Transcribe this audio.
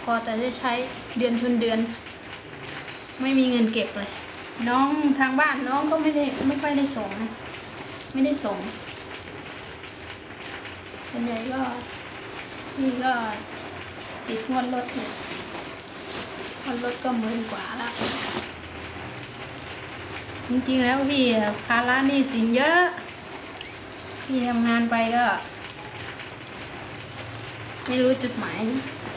พอแต่ได้ใช้เดือนชนเดือนไม่มีเงินเก็บเลยน้องทางบ้านน้องก็ไม่ค่อยได้ส่งนะไม่ได้ส่งส่วนใหญ่ก็พี่ก็ติดงวดรถเนี่ยงวดรถก็10,000 กว่าละจริงๆแล้วพี่ภาระหนี้สินเยอะพี่ทำงานไปก็ไม่รู้จุดหมาย